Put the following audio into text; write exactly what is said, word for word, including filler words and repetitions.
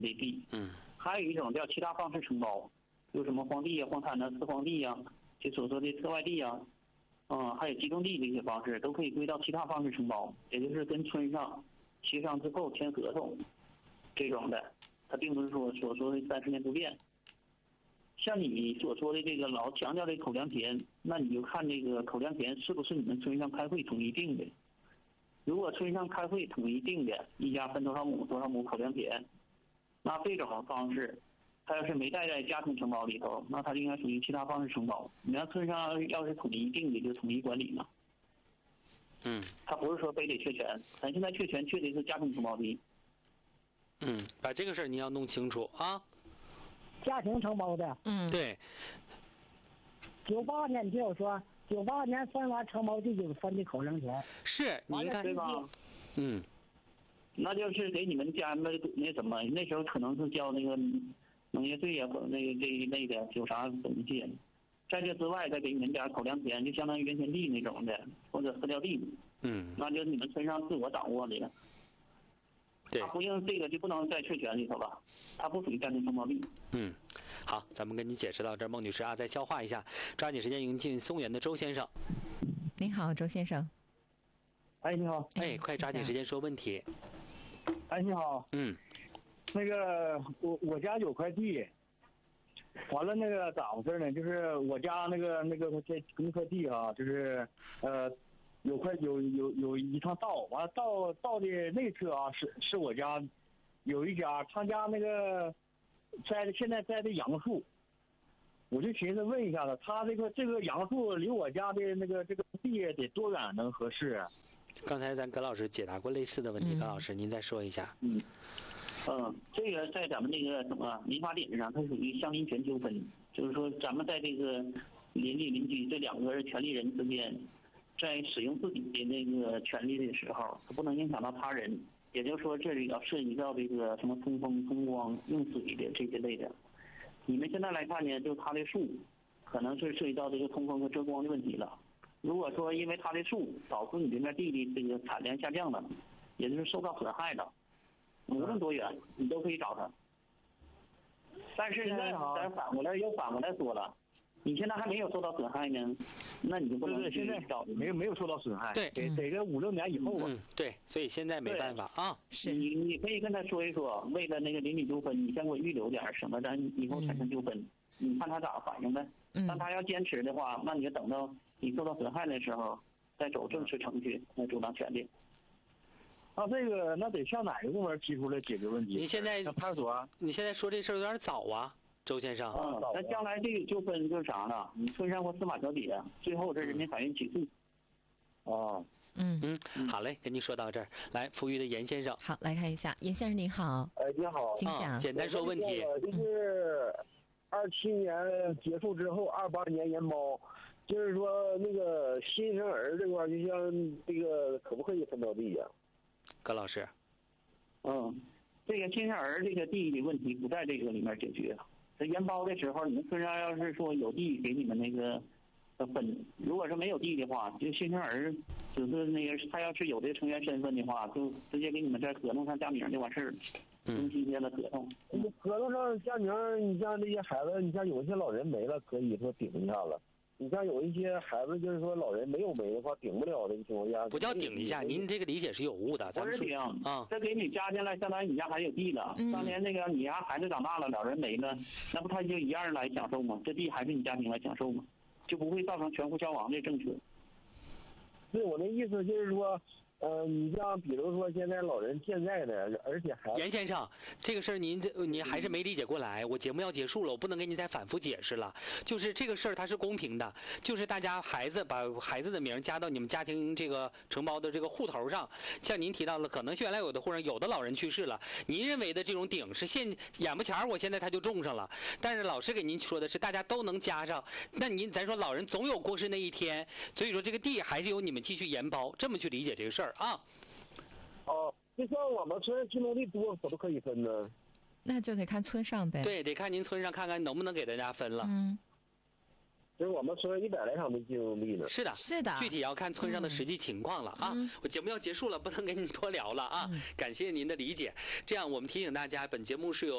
为地。 嗯， 还有一种叫其他方式承包，有什么荒地呀、荒滩呐、次荒地呀，就所说的特外地呀，嗯，还有集中地这些方式都可以归到其他方式承包，也就是跟村上协商之后签合同这种的，它并不是说所说的三十年不变。像你所说的这个老强调的口粮田，那你就看这个口粮田是不是你们村上开会统一定的。如果村上开会统一定的，一家分多少亩多少亩口粮田，那这种方式，他要是没带在家庭承包里头，那他应该属于其他方式承包。你要村上要是统一定的，就统一管理嘛。 嗯， 他不是说非得确权，咱现在确权确的是家庭承包地。 嗯，把这个事儿你要弄清楚啊。 家庭承包的， 嗯，对。 九八年就是说，九八年分完承包地就分的口粮田。 是，您看对吧？ 嗯， 那就是给你们家那那什么，那时候可能是交那个农业税呀，那个这一类的，有啥东西。在这之外，再给你们家口粮田，就相当于原先地那种的，或者饲料地。 嗯， 那就是你们村上自我掌握的。 对， 他不用这个就不能在确权里头了，他不属于家庭承包地。 嗯，好，咱们跟你解释到这儿，孟女士啊，再消化一下，抓紧时间迎进松原的周先生。 您好，周先生。 哎，你好。 哎，快抓紧时间说问题。 哎，你好。 嗯。 那个，我我家有块地，完了那个咋回事呢？就是我家那个那个这那块地啊，就是呃。有块有有有一趟道，完了道道的内侧啊是是我家有一家，他家那个栽的现在栽的杨树，我就寻思问一下子，他这个这个杨树离我家的那个这个地得多远能合适啊？ 刚才咱葛老师解答过类似的问题，葛、嗯、老师您再说一下。 嗯嗯，这个在咱们这个什么民法典上，它属于相邻权纠纷，就是说咱们在这个邻里邻居这两个权利人之间。在使用自己的那个权利的时候，它不能影响到他人。也就是说，这里要涉及到这个什么通风、通光、用水的这些类的。你们现在来看呢，就它的树，可能是涉及到这个通风和遮光的问题了。如果说因为它的树导致你这片地的这个产量下降了，也就是受到损害了，无论多远，你都可以找他。但是呢，咱反过来又反过来说了。你现在还没有受到损害呢，那你就不能对对，现在没有没有受到损害， 对， 得得个五六年以后啊、 嗯，对，所以现在没办法啊。 是你你可以跟他说一说，为了那个邻里纠纷，你先给我预留点什么，咱以后产生纠纷，嗯、你看他咋反应呗。 嗯， 但他要坚持的话，那你就等到你受到损害的时候，再走正式程序来主张权利。 那这个那得向哪个部门提出来解决问题？ 你现在派出所啊？ 你现在说这事儿有点早啊。周先生， 嗯，那将来这个纠纷就是啥呢？你村上或司法调解，最后这人民法院起诉。 哦， 嗯嗯，好嘞，跟您说到这儿，来，富裕的严先生， 好，来看一下，严先生您好。 哎，你好， 请讲、 嗯，简单说问题。 就是二七年结束之后，二八年研包，就是说那个新生儿这块，就像这个可不可以分到地呀？ 葛老师， 嗯，这个新生儿这个地的问题不在这个里面解决。在研包的时候，你们村上要是说有地给你们那个分，如果是没有地的话，就新生儿只是那个他要是有这成员身份的话，就直接给你们在合同上加名就完事儿了，更新些了合同。 嗯，合同上加名，你像这些孩子，你像有一些老人没了，可以说顶一下了。你像有一些孩子，就是说老人没有没的话，顶不了的情况下， 不叫顶一下，您这个理解是有误的。咱们不是顶啊， 这给你加进来，相当于你家还有地了。 嗯、 当年那个你家孩子长大了，老人没了，那不他就一样来享受吗？这地还是你家庭来享受吗？就不会造成全户消亡的政策。 对，我的意思就是说。呃，你像比如说现在老人健在的，而且还严先生，这个事儿您您还是没理解过来。我节目要结束了，我不能给你再反复解释了。就是这个事儿它是公平的，就是大家孩子把孩子的名加到你们家庭这个承包的这个户头上。像您提到了，可能原来有的户上有的老人去世了，您认为的这种顶是现眼巴前儿，我现在他就种上了。但是老师给您说的是大家都能加上，那您咱说老人总有过世那一天，所以说这个地还是由你们继续研包，这么去理解这个事儿。啊， 哦，就像我们村集中地多，可不可以分呢？ 那就得看村上呗。 对，得看您村上看看能不能给大家分了。 嗯， 就是我们村一百来场的集中地呢。 是的， 是的， 具体要看村上的实际情况了、嗯、啊。我节目要结束了，不能跟您多聊了啊、嗯。感谢您的理解。这样，我们提醒大家，本节目是由